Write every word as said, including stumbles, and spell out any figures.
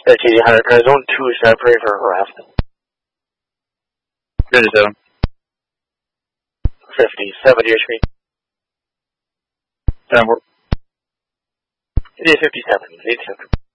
That's eighty hundred. Uh, zone two is separate for harassment. fifty-seven. fifty-seven, your screen. ten four. It is fifty-seven. eighty-seven.